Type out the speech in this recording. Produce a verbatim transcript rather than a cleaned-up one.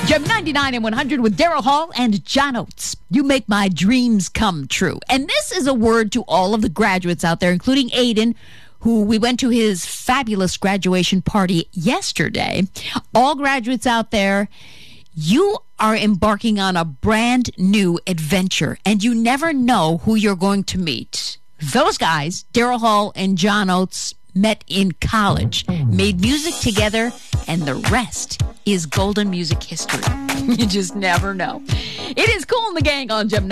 Gem ninety-nine and one hundred with Daryl Hall and John Oates. You make my dreams come true. And this is a word to all of the graduates out there, including Aiden, who we went to his fabulous graduation party yesterday. All graduates out there, you are embarking on a brand new adventure, and you never know who you're going to meet. Those guys, Daryl Hall and John Oates, met in college, made music together, and the rest is golden music history. You just never know. It is Kool and the Gang on Gem